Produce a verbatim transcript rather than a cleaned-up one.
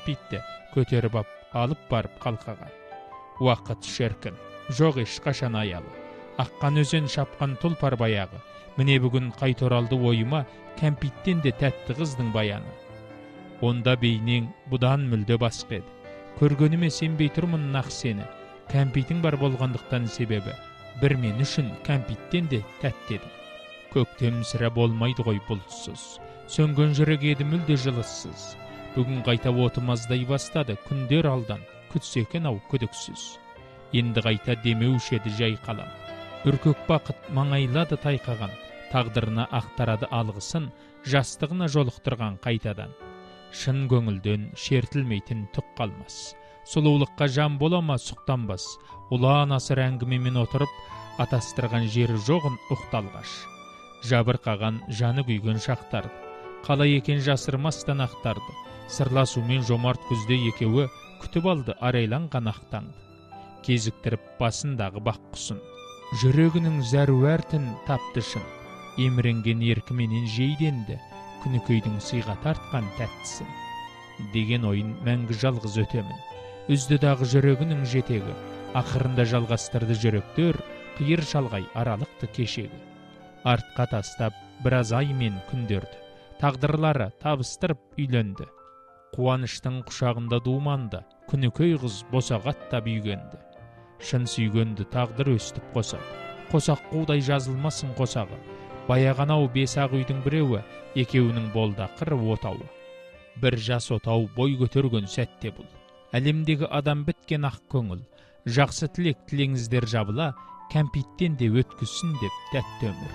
кәмпитті көтеріп ап, алып барып қалқаға. Уақыт шеркін, жоқ еш қашан аялы. Аққан өзен шапқан тұлпар баяғы. Міне бүгін қайта оралды ойыма, кәмпиттен де тәтті қыздың баяны. Онда бейнең бұдан мүлде басқа еді. Көргеніме сенбей тұрмын нақ сені. Кәмпитің бар болғандықтан себебі, бір мен үшін кәмпиттен де тәтті еді. Көктем сірә болмайды ғой бұлтсыз. Сөнген жүрек еді мүлде жылыссыз. Бүгін қайта отымаздай бастады, күндер алдан, күтсе екен ау күдіксіз. Енді қайта демеуші еді жай қалам. Үркөк бақыт маңайлады тайқаған, тағдырына ақтарады алғысын, жастығына жолықтырған қайтадан. Шын көңілден шертілмейтін түк қалмас. Сұлулыққа жан болама сұқтанбас. Ұлан асыр әңгімемен отырып, атастырған жері жоғын ұқталғаш. Жабырқаған жаны күйген шақтарды. Қалай екен жасырмастан ақтарды. Сырласумен жомарт күзде екеуі күтіп алды арайланған ақтаңды. Кезіктіріп басындағы бақ құсын. Жүрегінің зәруәртін тапты шын. Еміренген еркіменен жейденді, күнікөйдің сыйға тартқан тәттісін. Деген ойын мәңгі жалғыз өтемін. Үзді дағы жүрегінің жетегі, ақырында жалғастырды жүректер, қиыр шалғай аралықты кешегі. Артқа тастап біраз ай мен күндерді, тағдырлары табыстырып үйленді. Қуаныштың құшағында думанды, күнікөй қыз босағаттап үйгенді. Шын сүйгенді тағдыр өстіп қосады. Қосақ қудай жазылмасын қосағы. Баяғанау бес-ақ үйдің біреуі, екеуінің болды ақыры отауы. Бір жас отау бой көтерген сәтте бұл. Әлемдегі адам біткен ақ көңіл. Жақсы тілек тілеңіздер жабыла, кәмпиттен де өткізсін деп тәтті өмір.